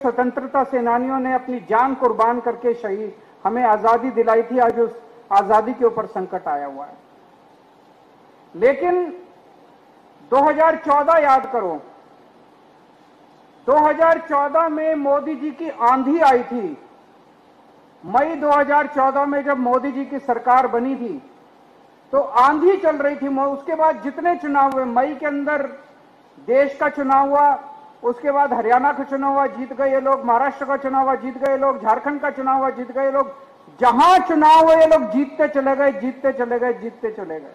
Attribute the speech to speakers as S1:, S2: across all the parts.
S1: स्वतंत्रता सेनानियों ने अपनी जान कुर्बान करके शहीद हमें आजादी दिलाई थी। आज उस आजादी के ऊपर संकट आया हुआ है। लेकिन 2014 याद करो, 2014 में मोदी जी की आंधी आई थी। मई 2014 में जब मोदी जी की सरकार बनी थी तो आंधी चल रही थी। उसके बाद जितने चुनाव हुए, मई के अंदर देश का चुनाव हुआ, उसके बाद हरियाणा का चुनाव हुआ, जीत गए ये लोग, महाराष्ट्र का चुनाव हुआ, जीत गए लोग, झारखंड का चुनाव हुआ, जीत गए लोग। जहां चुनाव हुए ये लोग जीतते चले गए, जीतते चले गए, जीतते चले गए।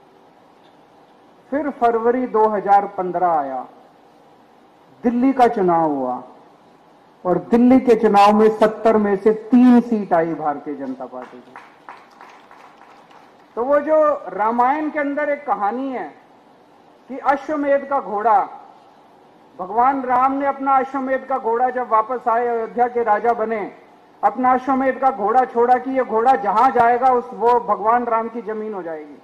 S1: फिर फरवरी 2015 आया, दिल्ली का चुनाव हुआ और दिल्ली के चुनाव में 70 में से 3 सीट आई भारतीय जनता पार्टी की। तो वो जो रामायण के अंदर एक कहानी है कि अश्वमेध का घोड़ा, भगवान राम ने अपना अश्वमेध का घोड़ा जब वापस आए, अयोध्या के राजा बने, अपना अश्वमेध का घोड़ा छोड़ा कि ये घोड़ा जहां जाएगा वो भगवान राम की जमीन हो जाएगी।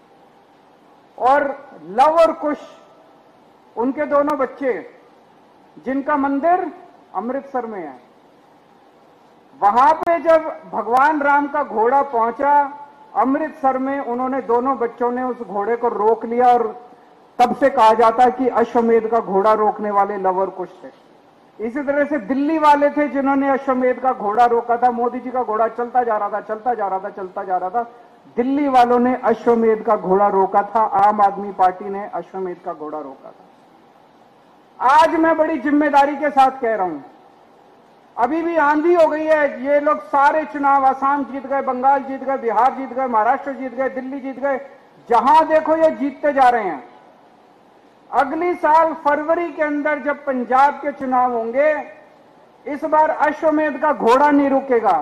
S1: और लव और कुश, उनके दोनों बच्चे, जिनका मंदिर अमृतसर में है, वहां पे जब भगवान राम का घोड़ा पहुंचा अमृतसर में, उन्होंने दोनों बच्चों ने उस घोड़े को रोक लिया और तब से कहा जाता है कि अश्वमेध का घोड़ा रोकने वाले लव और कुश थे। इसी तरह से दिल्ली वाले थे जिन्होंने अश्वमेध का घोड़ा रोका था। मोदी जी का घोड़ा चलता जा रहा था, चलता जा रहा था, चलता जा रहा था। दिल्ली वालों ने अश्वमेध का घोड़ा रोका था, आम आदमी पार्टी ने अश्वमेध का घोड़ा रोका था। आज मैं बड़ी जिम्मेदारी के साथ कह रहा हूं, अभी भी आंधी हो गई है। ये लोग सारे चुनाव, असम जीत गए, बंगाल जीत गए, बिहार जीत गए, महाराष्ट्र जीत गए, दिल्ली जीत गए, जहां देखो ये जीतते जा रहे हैं। अगली साल फरवरी के अंदर जब पंजाब के चुनाव होंगे, इस बार अश्वमेध का घोड़ा नहीं रुकेगा।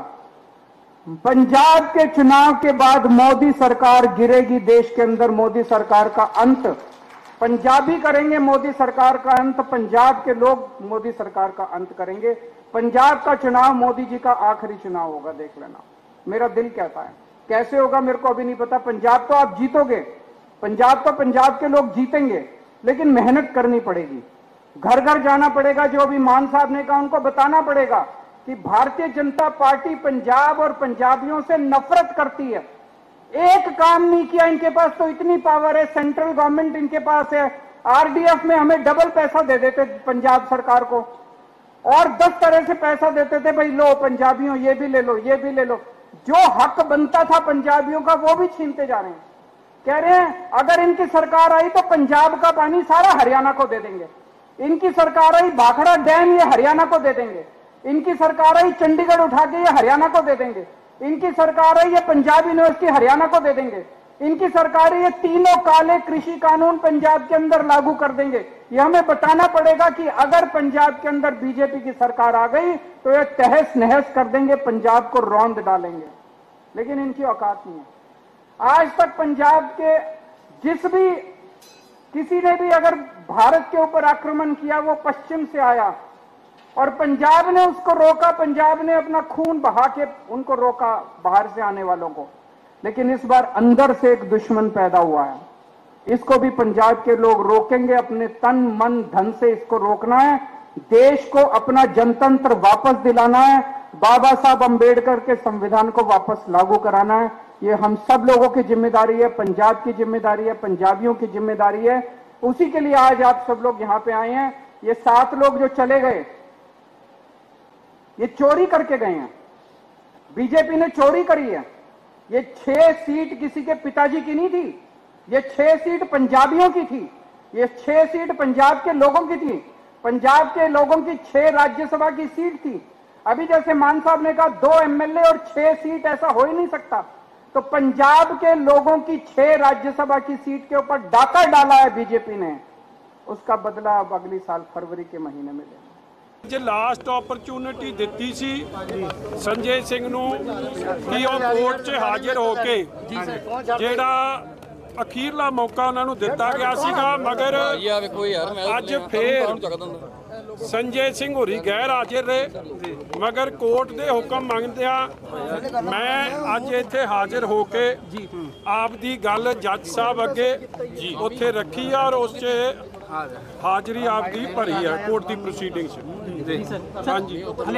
S1: पंजाब के चुनाव के बाद मोदी सरकार गिरेगी देश के अंदर, मोदी सरकार का अंत पंजाबी करेंगे, मोदी सरकार का अंत पंजाब के लोग मोदी सरकार का अंत करेंगे। पंजाब का चुनाव मोदी जी का आखिरी चुनाव होगा, देख लेना। मेरा दिल कहता है, कैसे होगा मेरे को अभी नहीं पता। पंजाब तो आप जीतोगे, पंजाब तो पंजाब के लोग जीतेंगे, लेकिन मेहनत करनी पड़ेगी, घर घर जाना पड़ेगा। जो अभी मान साहब ने कहा, उनको बताना पड़ेगा कि भारतीय जनता पार्टी पंजाब और पंजाबियों से नफरत करती है। एक काम नहीं किया इनके पास, तो इतनी पावर है, सेंट्रल गवर्नमेंट इनके पास है। आरडीएफ में हमें डबल पैसा दे देते पंजाब सरकार को, और 10 तरह से पैसा देते थे, भाई लो पंजाबियों ये भी ले लो, ये भी ले लो। जो हक बनता था पंजाबियों का वो भी छीनते जा रहे हैं। कह रहे हैं अगर इनकी सरकार आई तो पंजाब का पानी सारा हरियाणा को दे देंगे, इनकी सरकार आई भाखड़ा डैम ये हरियाणा को दे देंगे, इनकी सरकार आई चंडीगढ़ उठा के ये हरियाणा को दे देंगे, इनकी सरकार आई ये पंजाब यूनिवर्सिटी हरियाणा को दे देंगे, इनकी सरकार ये तीनों काले कृषि कानून पंजाब के अंदर लागू कर देंगे। ये हमें बताना पड़ेगा कि अगर पंजाब के अंदर बीजेपी की सरकार आ गई तो ये तहस नहस कर देंगे, पंजाब को रौंद डालेंगे। लेकिन इनकी औकात नहीं है। आज तक पंजाब के किसी ने भी अगर भारत के ऊपर आक्रमण किया, वो पश्चिम से आया और पंजाब ने उसको रोका, पंजाब ने अपना खून बहा के उनको रोका, बाहर से आने वालों को। लेकिन इस बार अंदर से एक दुश्मन पैदा हुआ है, इसको भी पंजाब के लोग रोकेंगे, अपने तन मन धन से इसको रोकना है। देश को अपना जनतंत्र वापस दिलाना है, बाबा साहब अंबेडकर के संविधान को वापस लागू कराना है। ये हम सब लोगों की जिम्मेदारी है, पंजाब की जिम्मेदारी है, पंजाबियों की जिम्मेदारी है। उसी के लिए आज आप सब लोग यहां पे आए हैं। ये 7 लोग जो चले गए, ये चोरी करके गए हैं, बीजेपी ने चोरी करी है। ये 6 सीट किसी के पिताजी की नहीं थी, ये 6 सीट पंजाबियों की थी, ये 6 सीट पंजाब के लोगों की थी। पंजाब के लोगों की 6 राज्यसभा की सीट थी। अभी जैसे मान साहब ने कहा 2 एमएलए और 6 सीट, ऐसा हो ही नहीं सकता। तो पंजाब के लोगों की 6 राज्यसभा की सीट के ऊपर डाका डाला है बीजेपी ने, उसका बदला अब अगली साल फरवरी के महीने में लेना।
S2: ਜੇ ਲਾਸਟ ਓਪਰਚੁਨਿਟੀ ਦਿੱਤੀ ਸੀ ਸੰਜੇ ਸਿੰਘ ਨੂੰ ਕਿ ਉਹ ਕੋਰਟ 'ਚ ਹਾਜ਼ਰ ਹੋ ਕੇ ਜਿਹੜਾ ਅਖੀਰਲਾ ਮੌਕਾ ਉਹਨਾਂ ਨੂੰ ਦਿੱਤਾ ਗਿਆ ਸੀਗਾ, ਮਗਰ ਅੱਜ ਫੇਰ ਸੰਜੇ ਸਿੰਘ ਹੋਰੀ ਗੈਰ ਹਾਜ਼ਰ ਰਹੇ। ਮਗਰ ਕੋਰਟ ਦੇ ਹੁਕਮ ਮੰਗਦਿਆਂ ਮੈਂ ਅੱਜ ਇੱਥੇ ਹਾਜ਼ਰ ਹੋ ਕੇ ਆਪ ਦੀ ਗੱਲ ਜੱਜ ਸਾਹਿਬ ਅੱਗੇ ਉੱਥੇ ਰੱਖੀ ਆ ਔਰ ਉਸ 'ਚ ਹਾਜ਼ਰੀ ਆਪਦੀ ਭਰੀ ਹੈ ਕੋਰਟ ਦੀ ਪ੍ਰੋਸੀਡਿੰਗਸ। ਦੇ। ਹਾਂਜੀ।